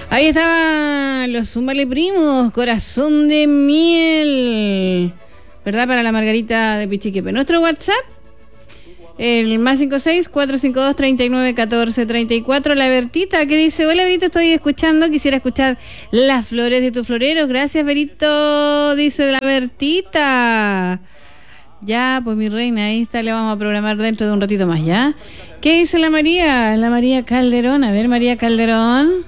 Ahí estaban los Zúmbale Primos, Corazón de Miel, ¿verdad? Para la Margarita de Pichiquepe. Nuestro WhatsApp, el más 56-452-3914-34. La Bertita que dice: hola Berito, estoy escuchando, quisiera escuchar Las Flores de tus Floreros. Gracias Berito, dice la Bertita. Ya, pues mi reina, ahí está, le vamos a programar dentro de un ratito más, ¿ya? ¿Qué dice la María? La María Calderón, a ver, María Calderón.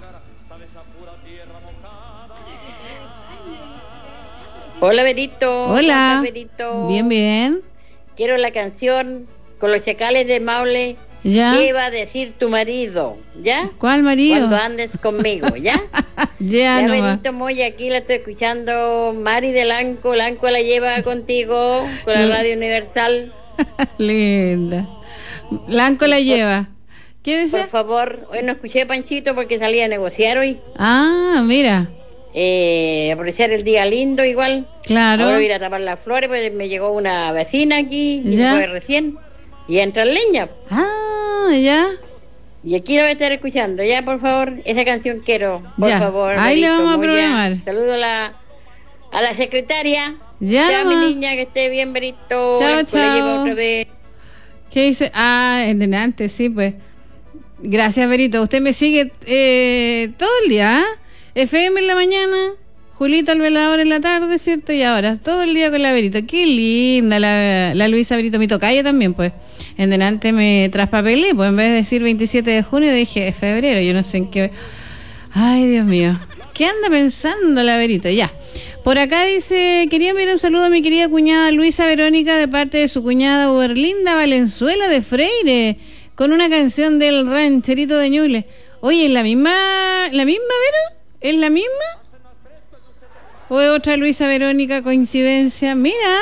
Hola Berito. Hola. ¿Cómo estás, Berito? Bien, bien. Quiero la canción con los chacales de Maule. ¿Ya? ¿Qué va a decir tu marido? ¿Ya? ¿Cuál marido? Cuando andes conmigo, ¿ya? Ya no va. Berito Moya, aquí la estoy escuchando. Mari de Lanco. Lanco la lleva contigo con la Radio Universal. Linda. Lanco la lleva. ¿Qué dice? Por favor, hoy no escuché Panchito porque salía a negociar hoy. Ah, mira. Apreciar el día lindo igual. Claro. Ahora voy a ir a tapar las flores, pues me llegó una vecina aquí y ¿Ya? fue recién. Y entra en leña. Ah, ya. Y aquí lo voy a estar escuchando, ya, por favor. Esa canción quiero, por Ya. favor. Ahí le Berito vamos a Moya. programar. Saludo a la secretaria. Ya mi nomás. niña, que esté bien, Berito. Chao, La chao. llevo otra vez. ¿Qué dice? Ah, en delante, sí, pues. Gracias, Berito. Usted me sigue todo el día, ¿ah? FM en la mañana, Julito el velador en la tarde, ¿cierto? Y ahora, todo el día con la Berito. Qué linda la Luisa Berito, mi tocaya también, pues. En delante me traspapelé, pues en vez de decir 27 de junio, dije febrero, yo no sé en qué. Ay, Dios mío. ¿Qué anda pensando la Berito? Ya. Por acá dice: quería enviar un saludo a mi querida cuñada Luisa Verónica de parte de su cuñada Uberlinda Valenzuela de Freire, con una canción del rancherito de Ñuble. Oye, ¿la misma Vero? ¿Es la misma? ¿O es otra Luisa Verónica? Coincidencia. Mira.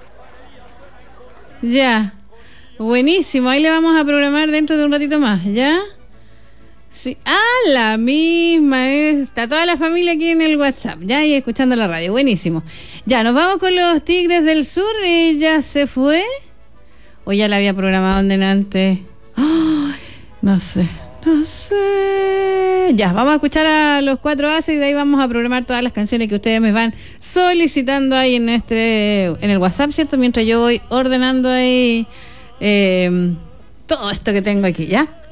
Ya. Buenísimo. Ahí le vamos a programar dentro de un ratito más, ¿ya? Sí. Ah, la misma. Está toda la familia aquí en el WhatsApp, ya, y escuchando la radio. Buenísimo. Ya, nos vamos con los Tigres del Sur. ¿Ella se fue? ¿O ya la había programado en delante? Oh, no sé. Ya, vamos a escuchar a los 4 Aces y de ahí vamos a programar todas las canciones que ustedes me van solicitando ahí en el WhatsApp, ¿cierto? Mientras yo voy ordenando ahí todo esto que tengo aquí, ¿ya?